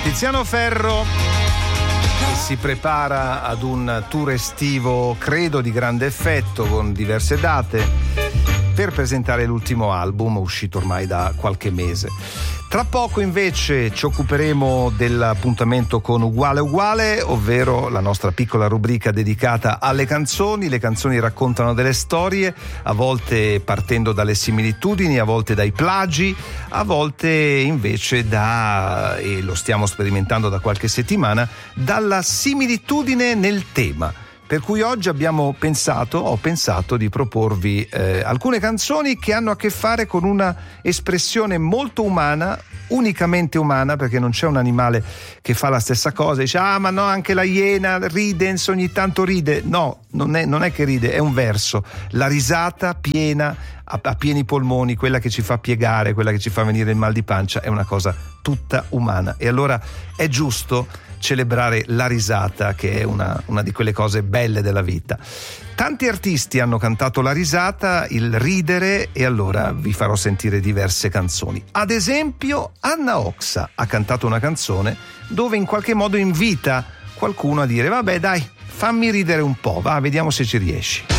Tiziano Ferro si prepara ad un tour estivo, credo di grande effetto, con diverse date, per presentare l'ultimo album uscito ormai da qualche mese. Tra poco invece ci occuperemo dell'appuntamento con Uguale Uguale, ovvero la nostra piccola rubrica dedicata alle canzoni. Le canzoni raccontano delle storie, a volte partendo dalle similitudini, a volte dai plagi, a volte invece e lo stiamo sperimentando da qualche settimana, dalla similitudine nel tema. Per cui oggi ho pensato di proporvi alcune canzoni che hanno a che fare con una espressione molto umana, unicamente umana, perché non c'è un animale che fa la stessa cosa. Dice, ma no, anche la iena ride, ogni tanto ride. No, non è che ride, è un verso. La risata piena, a pieni polmoni, quella che ci fa piegare, quella che ci fa venire il mal di pancia, è una cosa tutta umana. E allora è giusto celebrare la risata, che è una di quelle cose belle della vita. Tanti artisti hanno cantato la risata, il ridere, e allora vi farò sentire diverse canzoni. Ad esempio, Anna Oxa ha cantato una canzone dove in qualche modo invita qualcuno a dire: vabbè dai, fammi ridere un po', va, vediamo se ci riesci.